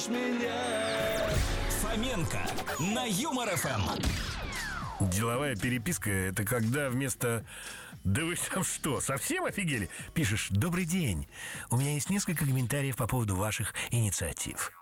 меня. Фоменко на Юмор ФМ. Деловая переписка — это когда вместо «Да вы там что, совсем офигели?» пишешь «Добрый день, у меня есть несколько комментариев по поводу ваших инициатив».